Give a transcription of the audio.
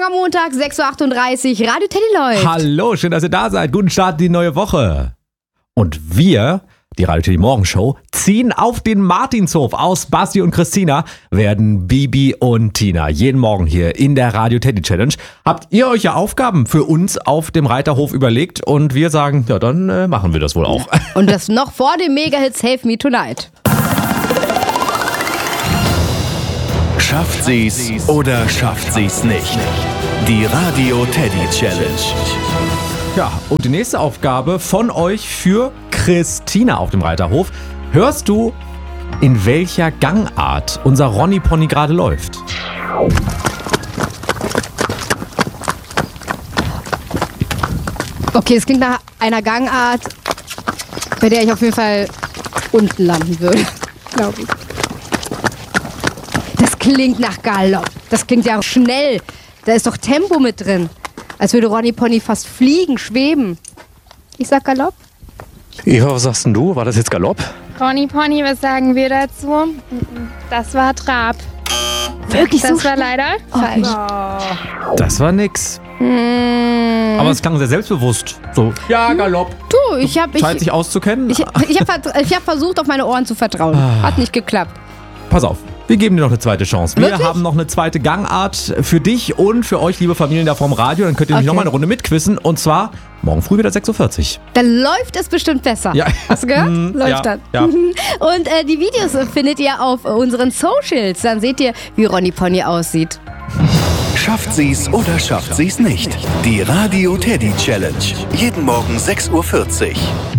am Montag, 6.38 Uhr, Radio Teddy läuft. Hallo, schön, dass ihr da seid. Guten Start in die neue Woche. Und wir, die Radio Teddy Morgenshow, ziehen auf den Martinshof aus. Basti und Christina werden Bibi und Tina jeden Morgen hier in der Radio Teddy Challenge. Habt ihr euch ja Aufgaben für uns auf dem Reiterhof überlegt und wir sagen, ja, dann machen wir das wohl auch. Und das noch vor dem Mega-Hit Save Me Tonight. Schafft sie's oder schafft sie's nicht? Die Radio Teddy Challenge. Ja, und die nächste Aufgabe von euch für Christina auf dem Reiterhof. Hörst du, in welcher Gangart unser Ronny Pony gerade läuft? Okay, es klingt nach einer Gangart, bei der ich auf jeden Fall unten landen würde, glaube ich. Das klingt nach Galopp. Das klingt ja schnell. Da ist doch Tempo mit drin. Als würde Ronny Pony fast fliegen, schweben. Ich sag Galopp. Eva, was sagst denn du? War das jetzt Galopp? Ronny Pony, was sagen wir dazu? Das war Trab. Wirklich so Das war leider falsch. Das war nix. Aber es klang sehr selbstbewusst. So, ja, Galopp. Du, ich Scheint sich auszukennen. hab versucht, auf meine Ohren zu vertrauen. Hat nicht geklappt. Pass auf, wir geben dir noch eine zweite Chance. Wir Wirklich? haben noch eine zweite Gangart für dich und für euch, liebe Familien da vom Radio. Dann könnt ihr nämlich noch mal eine Runde mitquissen. Und zwar morgen früh wieder 6.40 Uhr. Dann läuft es bestimmt besser. Ja. Hast du gehört? Läuft ja, dann. ja. Und die Videos findet ihr auf unseren Socials. Dann seht ihr, wie Ronny Pony aussieht. Schafft sie's oder schafft sie's nicht? Die Radio Teddy Challenge. Jeden Morgen 6.40 Uhr.